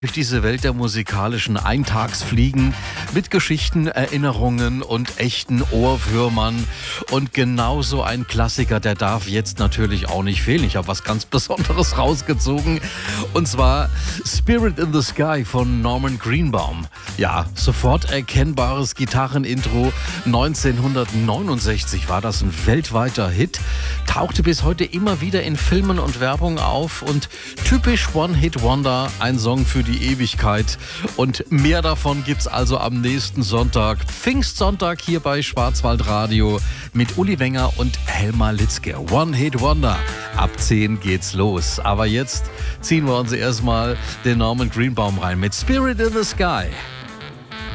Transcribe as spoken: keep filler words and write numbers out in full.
Durch diese Welt der musikalischen Eintagsfliegen mit Geschichten, Erinnerungen und echten Ohrwürmern. Und genauso ein Klassiker, der darf jetzt natürlich auch nicht fehlen. Ich habe was ganz Besonderes rausgezogen. Und zwar Spirit in the Sky von Norman Greenbaum. Ja, sofort erkennbares Gitarrenintro. neunzehnhundertneunundsechzig war das ein weltweiter Hit. Tauchte bis heute immer wieder in Filmen und Werbung auf. Und typisch One-Hit-Wonder, ein Song für die Ewigkeit. Und mehr davon gibt's also am nächsten Sonntag, Pfingstsonntag hier bei Schwarzwaldradio mit Uli Wenger und Helma Litzke. One Hit Wonder. Ab zehn geht's los. Aber jetzt ziehen wir uns erstmal den Norman Greenbaum rein mit Spirit in the Sky.